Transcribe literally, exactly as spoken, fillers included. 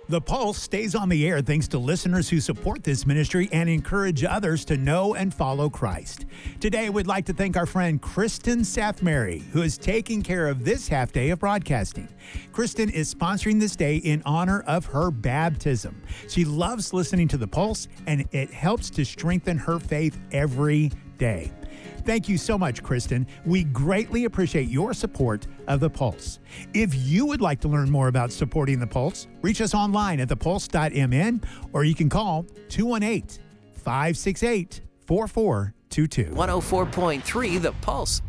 The Pulse stays on the air thanks to listeners who support this ministry and encourage others to know and follow Christ. Today, we'd like to thank our friend Kristen Sathmary, who is taking care of this half day of broadcasting. Kristen is sponsoring this day in honor of her baptism. She loves listening to The Pulse, and it helps to strengthen her faith every day. Thank you so much, Kristen. We greatly appreciate your support of The Pulse. If you would like to learn more about supporting The Pulse, reach us online at the pulse dot m n, or you can call two one eight, five six eight, four four two two. one oh four point three The Pulse.